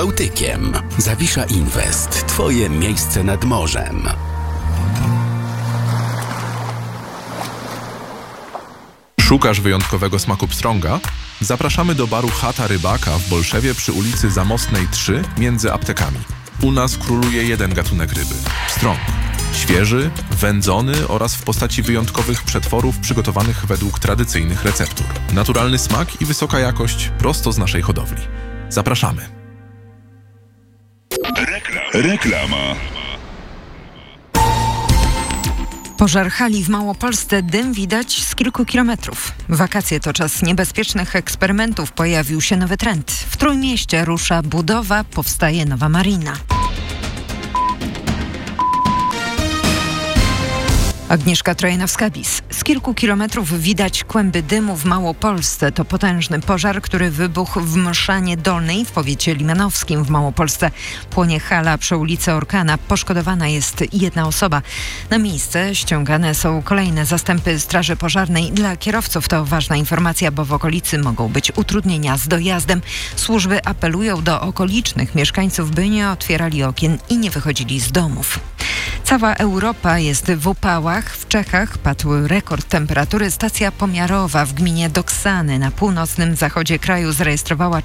Bałtykiem. Zawisza Invest. Twoje miejsce nad morzem. Szukasz wyjątkowego smaku pstrąga? Zapraszamy do baru Chata Rybaka w Bolszewie przy ulicy Zamostnej 3 między aptekami. U nas króluje jeden gatunek ryby – pstrąg. Świeży, wędzony oraz w postaci wyjątkowych przetworów przygotowanych według tradycyjnych receptur. Naturalny smak i wysoka jakość prosto z naszej hodowli. Zapraszamy. Reklama. Pożar hali w Małopolsce, dym widać z kilku kilometrów. Wakacje to czas niebezpiecznych eksperymentów. Pojawił się nowy trend. W Trójmieście rusza budowa, powstaje nowa marina. Agnieszka Trojanowska-Bis. Z kilku kilometrów widać kłęby dymu w Małopolsce. To potężny pożar, który wybuchł w Mszanie Dolnej w powiecie limanowskim w Małopolsce. Płonie hala przy ulicy Orkana. Poszkodowana jest jedna osoba. Na miejsce ściągane są kolejne zastępy straży pożarnej. Dla kierowców to ważna informacja, bo w okolicy mogą być utrudnienia z dojazdem. Służby apelują do okolicznych mieszkańców, by nie otwierali okien i nie wychodzili z domów. Cała Europa jest w upałach. W Czechach padł rekord temperatury. Stacja pomiarowa w gminie Doksany na północnym zachodzie kraju zarejestrowała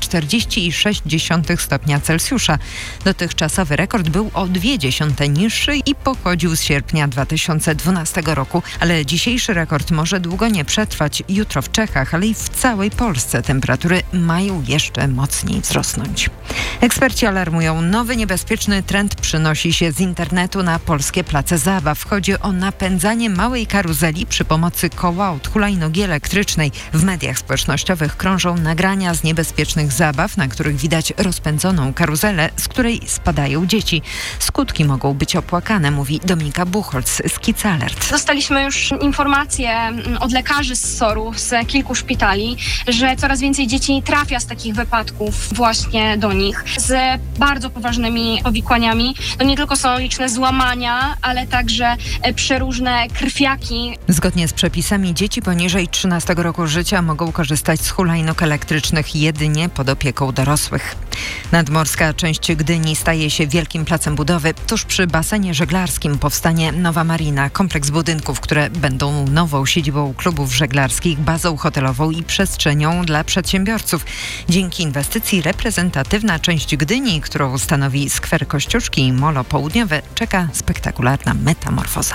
40,6 stopnia Celsjusza. Dotychczasowy rekord był o 0,2 niższy i pochodził z sierpnia 2012 roku. Ale dzisiejszy rekord może długo nie przetrwać. Jutro w Czechach, ale i w całej Polsce temperatury mają jeszcze mocniej wzrosnąć. Eksperci alarmują, nowy niebezpieczny trend przynosi się z internetu na polskie place zabaw. Chodzi o napędzanie małej karuzeli przy pomocy koła od hulajnogi elektrycznej. W mediach społecznościowych krążą nagrania z niebezpiecznych zabaw, na których widać rozpędzoną karuzelę, z której spadają dzieci. Skutki mogą być opłakane, mówi Dominika Buchholz z Kids Alert. Dostaliśmy już informacje od lekarzy z SOR-u, z kilku szpitali, że coraz więcej dzieci trafia z takich wypadków właśnie do nich z bardzo poważnymi powikłaniami. To nie tylko są liczne złamania, ale także przeróżne krwiaki. Zgodnie z przepisami dzieci poniżej 13 roku życia mogą korzystać z hulajnóg elektrycznych jedynie pod opieką dorosłych. Nadmorska część Gdyni staje się wielkim placem budowy. Tuż przy basenie żeglarskim powstanie nowa marina, kompleks budynków, które będą nową siedzibą klubów żeglarskich, bazą hotelową i przestrzenią dla przedsiębiorców. Dzięki inwestycji reprezentatywna część Gdyni, którą stanowi skwer Kościuszki i Molo Południowe, czeka spektakularna metamorfoza.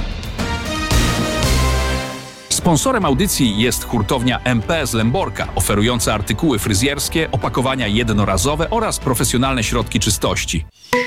Sponsorem audycji jest hurtownia MP z Lęborka, oferująca artykuły fryzjerskie, opakowania jednorazowe oraz profesjonalne środki czystości.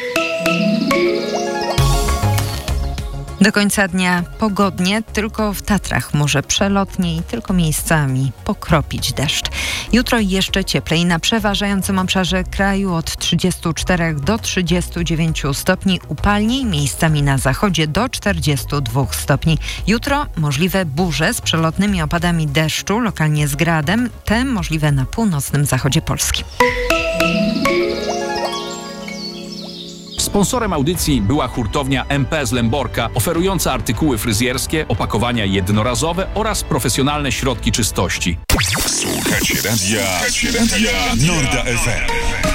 Do końca dnia pogodnie, tylko w Tatrach może przelotnie i tylko miejscami pokropić deszcz. Jutro jeszcze cieplej, na przeważającym obszarze kraju od 34 do 39 stopni, upalniej, miejscami na zachodzie do 42 stopni. Jutro możliwe burze z przelotnymi opadami deszczu, lokalnie z gradem, te możliwe na północnym zachodzie Polski. Sponsorem audycji była hurtownia MP z Lęborka, oferująca artykuły fryzjerskie, opakowania jednorazowe oraz profesjonalne środki czystości. Słuchacie radia Norda FM.